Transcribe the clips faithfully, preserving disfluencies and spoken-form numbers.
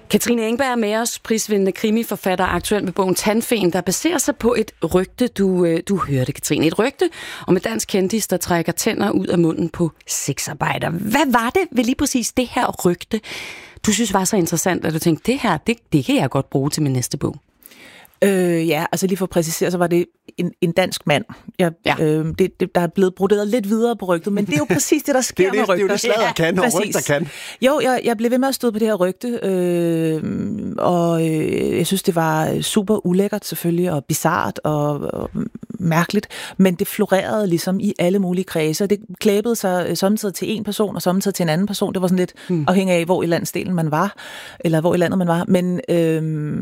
Katrine Engberg er med os, prisvindende krimiforfatter, aktuel med bogen Tandfen, der baserer sig på et rygte, du, du hørte, Katrine. Et rygte om en dansk kendis, der trækker tænder ud af munden på sexarbejder. Hvad var det ved lige præcis det her rygte, du synes var så interessant, at du tænkte, det her, det, det kan jeg godt bruge til min næste bog? Øh, ja, altså lige for at præcisere, så var det en, en dansk mand. Jeg, ja. øh, det, det, der er blevet broderet lidt videre på rygtet, men det er jo præcis det, der sker det er med rygter. Det er jo det, sladder kan, og præcis. Rygter kan. Jo, jeg, jeg blev ved med at stå på det her rygte, øh, og øh, jeg synes, det var super ulækkert selvfølgelig, og bizart og, og mærkeligt, men det florerede ligesom i alle mulige kredse, det klæbede sig samtidig til en person, og samtidig til en anden person. Det var sådan lidt hmm. afhængig af, hvor i landsdelen man var, eller hvor i landet man var, men... Øh,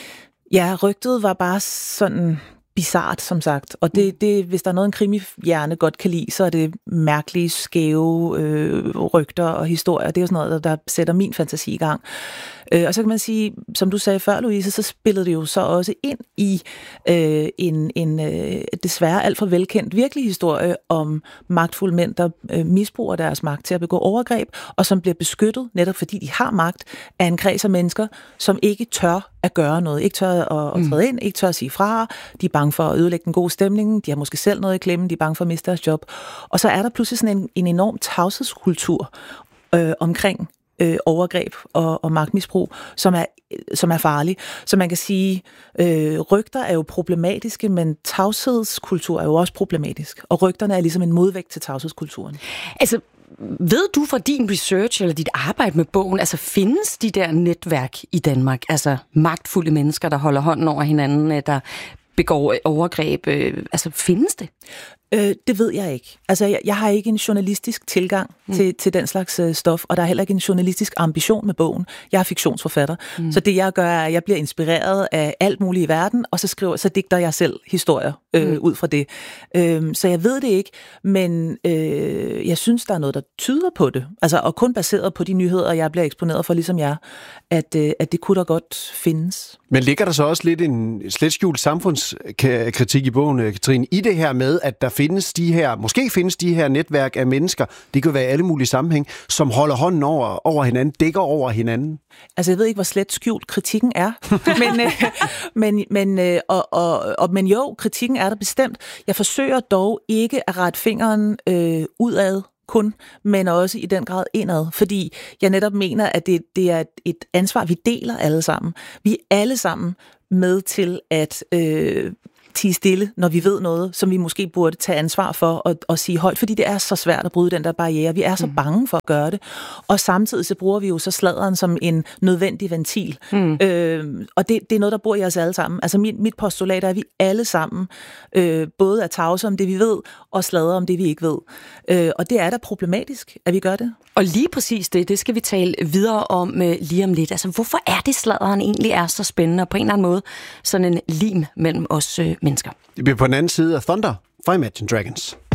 Ja, rygtet var bare sådan bizart, som sagt. Og det, det, hvis der er noget, en krimihjerne godt kan lide, så er det mærkelige, skæve øh, rygter og historier. Det er jo sådan noget, der, der sætter min fantasi i gang. Øh, og så kan man sige, som du sagde før, Louise, så spillede det jo så også ind i øh, en, en øh, desværre alt for velkendt virkelig historie om magtfulde mænd, der øh, misbruger deres magt til at begå overgreb, og som bliver beskyttet, netop fordi de har magt, af en kreds af mennesker, som ikke tør at gøre noget, ikke tør at, at træde ind, ikke tør at sige fra, de er bange for at ødelægge den gode stemning, de har måske selv noget i klemmen, de er bange for at miste deres job. Og så er der pludselig sådan en, en enorm tavshedskultur øh, omkring øh, overgreb og, og magtmisbrug, som er, som er farlig. Så man kan sige, øh, rygter er jo problematiske, men tavshedskultur er jo også problematisk. Og rygterne er ligesom en modvægt til tavshedskulturen. Altså, ved du fra din research eller dit arbejde med bogen, altså findes de der netværk i Danmark, altså magtfulde mennesker, der holder hånden over hinanden, der begår overgreb, altså findes det? Øh, det ved jeg ikke. Altså, jeg, jeg har ikke en journalistisk tilgang mm. til, til den slags øh, stof, og der er heller ikke en journalistisk ambition med bogen. Jeg er fiktionsforfatter, mm. så det jeg gør er, at jeg bliver inspireret af alt muligt i verden, og så skriver, så digter jeg selv historier øh, mm. ud fra det. Øh, så jeg ved det ikke, men øh, jeg synes, der er noget, der tyder på det. Altså, og kun baseret på de nyheder, jeg bliver eksponeret for, ligesom jeg, at, øh, at det kunne da godt findes. Men ligger der så også lidt en slet skjult samfundskritik i bogen, Katrine, i det her med, at der findes de her, måske findes de her netværk af mennesker, det kan være i alle mulige sammenhæng, som holder hånden over, over hinanden, dækker over hinanden? Altså, jeg ved ikke, hvor slet skjult kritikken er, men, øh, men, men, øh, og, og, og, men jo, kritikken er der bestemt. Jeg forsøger dog ikke at rette fingeren øh, udad kun, men også i den grad indad, fordi jeg netop mener, at det, det er et ansvar, vi deler alle sammen. Vi er alle sammen med til at øh, tie stille, når vi ved noget, som vi måske burde tage ansvar for at, at sige højt, fordi det er så svært at bryde den der barriere. Vi er så bange for at gøre det, og samtidig så bruger vi jo så sladderen som en nødvendig ventil. Mm. Øh, og det, det er noget, der bor i os alle sammen. Altså mit, mit postulat er, at vi alle sammen øh, både er tavse om det, vi ved, og sladrer om det, vi ikke ved. Øh, og det er da problematisk, at vi gør det. Og lige præcis det, det skal vi tale videre om øh, lige om lidt. Altså, hvorfor er det, sladderen egentlig er så spændende, og på en eller anden måde sådan en lim mellem os øh, mennesker? Det bliver på den anden side af Thunder fra Imagine Dragons.